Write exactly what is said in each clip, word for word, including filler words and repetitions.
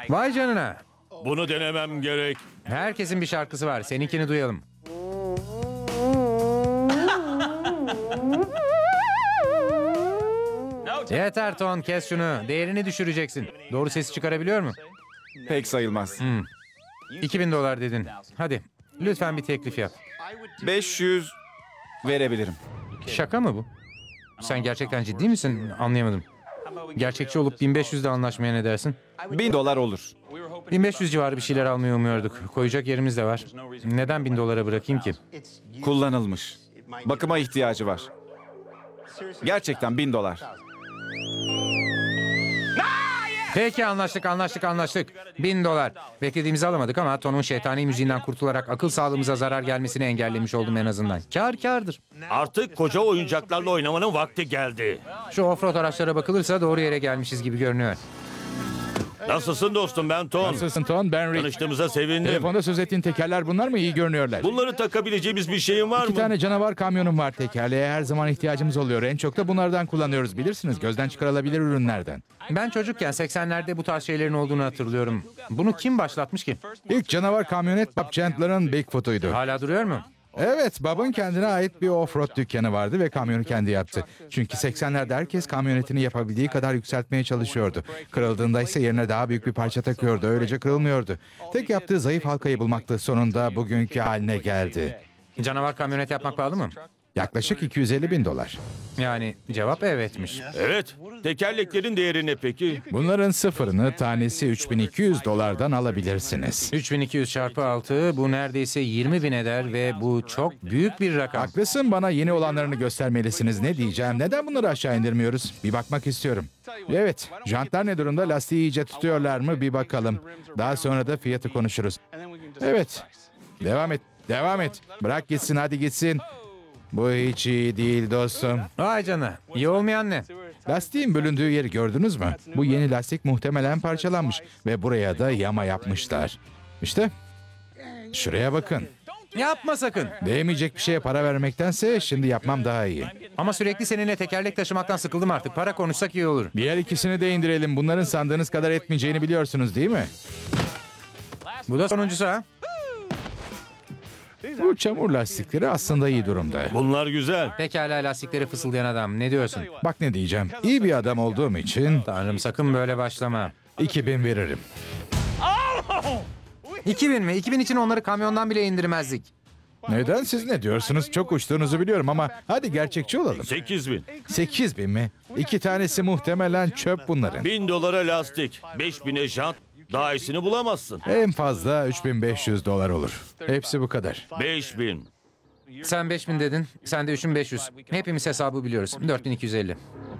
Vay canına. Bunu denemem gerek. Herkesin bir şarkısı var. Seninkini duyalım. Yeter Ton, kes şunu. Değerini düşüreceksin. Doğru sesi çıkarabiliyor mu? Pek sayılmaz. iki bin dolar dedin. Hadi lütfen bir teklif yap. beş yüz verebilirim. Şaka mı bu? Sen gerçekten ciddi misin? Anlayamadım. Gerçekçi olup bin beş yüzde anlaşmaya ne dersin? bin dolar olur. bin beş yüz civarı bir şeyler almayı umuyorduk. Koyacak yerimiz de var. Neden bin dolara bırakayım ki? Kullanılmış. Bakıma ihtiyacı var. Gerçekten bin dolar. Peki anlaştık anlaştık anlaştık. Bin dolar. Beklediğimizi alamadık ama Ton'un şeytani müziğinden kurtularak akıl sağlığımıza zarar gelmesini engellemiş oldum en azından. Kâr kârdır. Artık koca oyuncaklarla oynamanın vakti geldi. Şu offroad araçlara bakılırsa doğru yere gelmişiz gibi görünüyor. Nasılsın dostum, ben Ton. Nasılsın Ton? Ben Rick. Tanıştığımıza sevindim. Telefonda söz ettiğin tekerler bunlar mı? İyi görünüyorlar. Bunları takabileceğimiz bir şeyin var İki mı? tane canavar kamyonum var tekerleğe. Her zaman ihtiyacımız oluyor. En çok da bunlardan kullanıyoruz. Bilirsiniz, gözden çıkarılabilir ürünlerden. Ben çocukken seksenlerde bu tarz şeylerin olduğunu hatırlıyorum. Bunu kim başlatmış ki? İlk canavar kamyonet Bob Chandler'ın Bigfoot'uydu. Hala duruyor mu? Evet, Bob'un kendine ait bir off-road dükkanı vardı ve kamyonu kendi yaptı. Çünkü seksenlerde herkes kamyonetini yapabildiği kadar yükseltmeye çalışıyordu. Kırıldığında ise yerine daha büyük bir parça takıyordu. Öylece kırılmıyordu. Tek yaptığı zayıf halkayı bulmaktı. Sonunda bugünkü haline geldi. Canavar kamyonet yapmak pahalı mı? Yaklaşık iki yüz elli bin dolar. Yani cevap evetmiş. Evet. Tekerleklerin değeri ne peki? Bunların sıfırını tanesi üç bin iki yüz dolardan alabilirsiniz. üç bin iki yüz çarpı altı bu neredeyse yirmi bin eder ve bu çok büyük bir rakam. Haklısın, bana yeni olanlarını göstermelisiniz. Ne diyeceğim? Neden bunları aşağı indirmiyoruz? Bir bakmak istiyorum. Evet, jantlar ne durumda? Lastiği iyice tutuyorlar mı? Bir bakalım. Daha sonra da fiyatı konuşuruz. Evet, devam et, devam et. Bırak gitsin, hadi gitsin. Bu hiç iyi değil dostum. Vay canına. İyi olmayan ne? Lastiğin bölündüğü yeri gördünüz mü? Bu yeni lastik muhtemelen parçalanmış ve buraya da yama yapmışlar. İşte, şuraya bakın. Yapma sakın. Değmeyecek bir şeye para vermektense şimdi yapmam daha iyi. Ama sürekli seninle tekerlek taşımaktan sıkıldım artık. Para konuşsak iyi olur. Diğer ikisini de indirelim. Bunların sandığınız kadar etmeyeceğini biliyorsunuz değil mi? Bu da sonuncusu ha? Bu çamur lastikleri aslında iyi durumda. Bunlar güzel. Pekala lastikleri fısıldayan adam. Ne diyorsun? Bak ne diyeceğim. İyi bir adam olduğum için Tanrım sakın böyle başlama. iki bin veririm. iki bin mi? iki bin için onları kamyondan bile indirmezdik. Neden, siz ne diyorsunuz? Çok uçtuğunuzu biliyorum ama hadi gerçekçi olalım. sekiz bin. sekiz bin mi? İki tanesi muhtemelen çöp bunların. bin dolara lastik. beş bine jant. Daha iyisini bulamazsın. En fazla üç bin beş yüz dolar olur. Hepsi bu kadar. beş bin. Sen beş bin dedin. Sen de üç bin beş yüz. Hepimiz hesabı biliyoruz. dört bin iki yüz elli.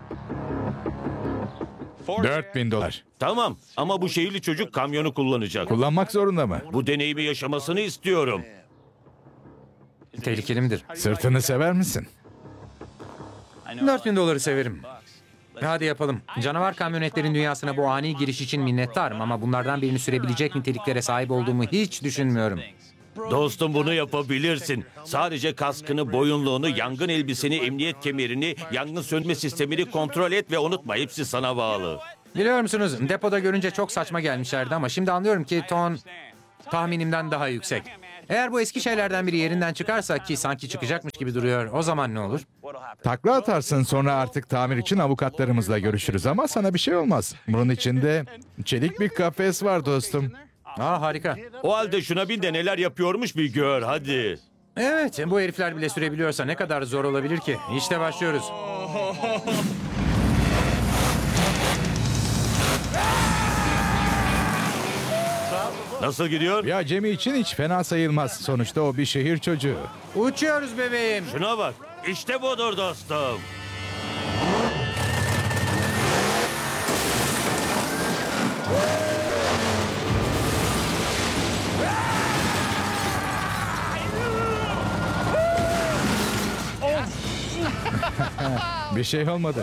dört bin dolar. Tamam ama bu şehirli çocuk kamyonu kullanacak. Kullanmak zorunda mı? Bu deneyimi yaşamasını istiyorum. Tehlikeli midir? Sırtını sever misin? dört bin doları severim. Hadi yapalım. Canavar kamyonetlerin dünyasına bu ani giriş için minnettarım ama bunlardan birini sürebilecek niteliklere sahip olduğumu hiç düşünmüyorum. Dostum bunu yapabilirsin. Sadece kaskını, boyunluğunu, yangın elbiseni, emniyet kemerini, yangın söndürme sistemini kontrol et ve unutma, hepsi sana bağlı. Biliyor musunuz depoda görünce çok saçma gelmişlerdi ama şimdi anlıyorum ki ton tahminimden daha yüksek. Eğer bu eski şeylerden biri yerinden çıkarsa ki sanki çıkacakmış gibi duruyor o zaman ne olur? Takla atarsın, sonra artık tamir için avukatlarımızla görüşürüz ama sana bir şey olmaz. Bunun içinde çelik bir kafes var dostum. Aa harika. O halde şuna bin de neler yapıyormuş bir gör hadi. Evet bu herifler bile sürebiliyorsa ne kadar zor olabilir ki? İşte başlıyoruz. Nasıl gidiyor? Bir acemi için hiç fena sayılmaz. Sonuçta o bir şehir çocuğu. Uçuyoruz bebeğim. Şuna bak. İşte budur dostum. Bir şey olmadı.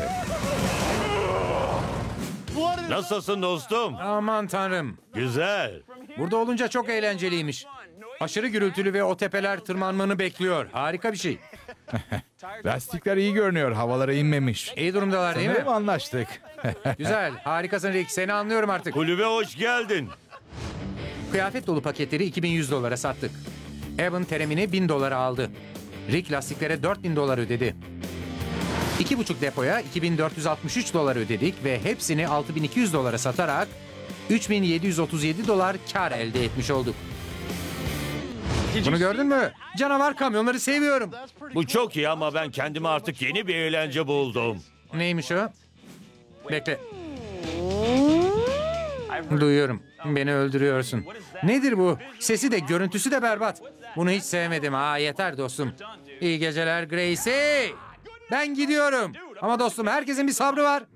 Nasılsın dostum? Aman tanrım. Güzel. Burada olunca çok eğlenceliymiş. Aşırı gürültülü ve o tepeler tırmanmanı bekliyor. Harika bir şey. Lastikler iyi görünüyor. Havalara inmemiş. İyi durumdalar değil mi? Sanırım anlaştık. Güzel. Harikasın Rick. Seni anlıyorum artık. Kulübe hoş geldin. Kıyafet dolu paketleri iki bin yüz dolara sattık. Evan teremini bin dolara aldı. Rick lastiklere dört bin dolar ödedi. İki buçuk depoya iki bin dört yüz altmış üç dolar ödedik ve hepsini altı bin iki yüz dolara satarak üç bin yedi yüz otuz yedi dolar kar elde etmiş olduk. Bunu gördün mü? Canavar kamyonları seviyorum. Bu çok iyi ama ben kendime artık yeni bir eğlence buldum. Neymiş o? Bekle. Duyuyorum. Beni öldürüyorsun. Nedir bu? Sesi de görüntüsü de berbat. Bunu hiç sevmedim. Ha yeter dostum. İyi geceler Gracie. Ben gidiyorum. Ama dostum herkesin bir sabrı var.